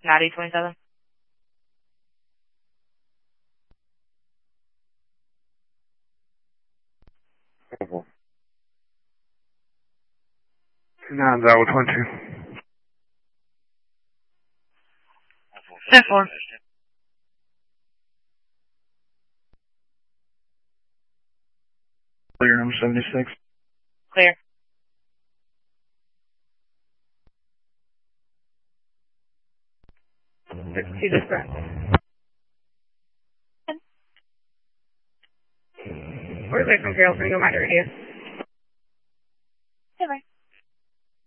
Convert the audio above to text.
Not 827. Oval. 9 Iowa 22. 10-4. Clear number 76. Clear. See this correct. We're clear from Carroll for your reminder here.